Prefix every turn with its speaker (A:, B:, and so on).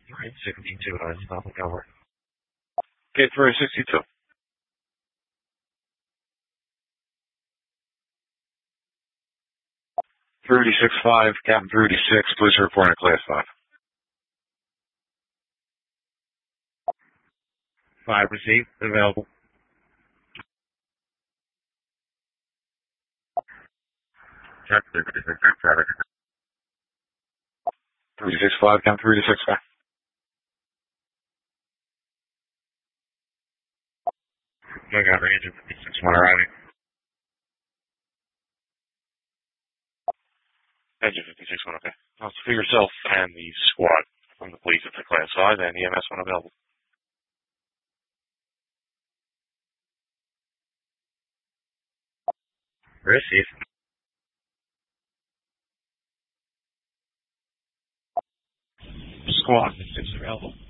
A: Right, 62, that's nothing over.
B: Okay, 362. 36-5, Captain 36, please report in Class 5.
A: 5 received, available. Check 36, traffic.
B: 365, Captain 36, back.
A: I got range of 56, one arriving.
B: Engine 56, one, okay. Now, for yourself and the squad from the police at the Class 5 and EMS one available.
A: Received. Squad, 6 available.